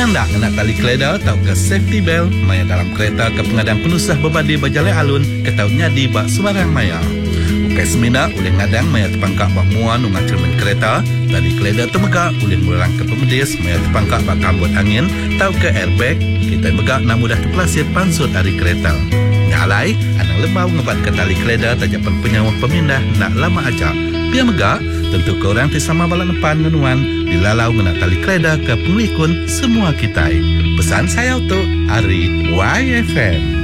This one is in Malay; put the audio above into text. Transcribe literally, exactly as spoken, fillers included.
Penanda nak tali keleda atau ke safety belt maya dalam kereta ke pengadang penusah berbadi berjalai alun ke tau nyadi bak sembarang maya. Ukai semina oleh ngadang maya terpangkak bak muan ungat cermin kereta, tali keleda temegak oleh melarang ke pemedis maya terpangkak bak kambut angin tau ke airbag, kita megak nak mudah terpelasir pansut hari kereta. Nyalai, anang lebau ngebat ke tali keleda tajapan penyawah pemindah nak lama acak. Biar megak, tentu korang tisama balan depan ngenuan dilalau ngena tali keleda ke penglikun semua kita. Pesan saya untuk Ari Y F M.